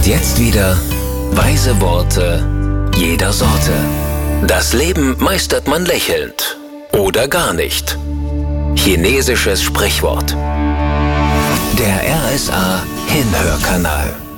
Und jetzt wieder weise Worte jeder Sorte. Das Leben meistert man lächelnd oder gar nicht. Chinesisches Sprichwort. Der RSA Hinhörkanal.